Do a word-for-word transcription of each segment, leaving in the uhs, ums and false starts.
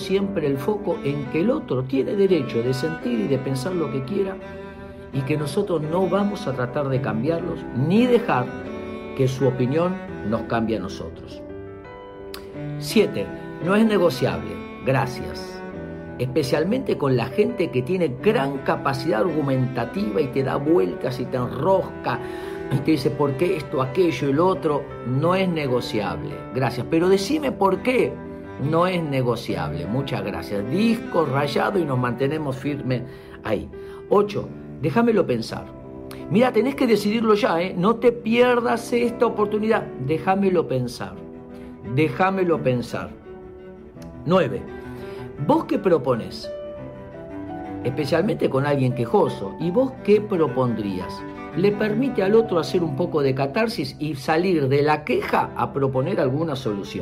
siempre el foco en que el otro tiene derecho de sentir y de pensar lo que quiera y que nosotros no vamos a tratar de cambiarlos ni dejar que su opinión nos cambie a nosotros. Siete. No es negociable. Gracias. Especialmente con la gente que tiene gran capacidad argumentativa y te da vueltas y te enrosca y te dice por qué esto, aquello y lo otro. No es negociable. Gracias. Pero decime por qué. No es negociable. Muchas gracias. Disco rayado y nos mantenemos firmes ahí. Ocho. Déjamelo pensar. Mira, tenés que decidirlo ya, ¿eh? No te pierdas esta oportunidad. Déjamelo pensar. Déjamelo pensar. Nueve. ¿Vos qué propones? Especialmente con alguien quejoso. ¿Y vos qué propondrías? Le permite al otro hacer un poco de catarsis y salir de la queja a proponer alguna solución.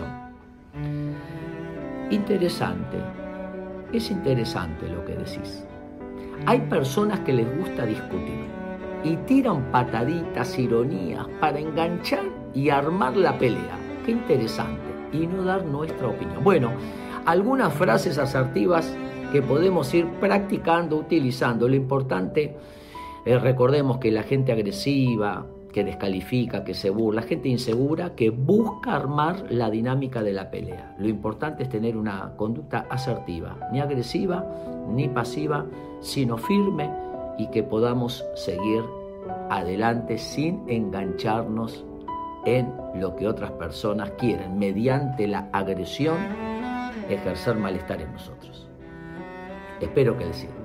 Interesante. Es interesante lo que decís. Hay personas que les gusta discutir y tiran pataditas, ironías para enganchar y armar la pelea. Qué interesante. Y no dar nuestra opinión. Bueno, algunas frases asertivas que podemos ir practicando, utilizando. Lo importante es, recordemos que la gente agresiva, que descalifica, que se burla, la gente insegura, que busca armar la dinámica de la pelea. Lo importante es tener una conducta asertiva, ni agresiva, ni pasiva, sino firme y que podamos seguir adelante sin engancharnos en lo que otras personas quieren, mediante la agresión, ejercer malestar en nosotros. Espero que les sirva.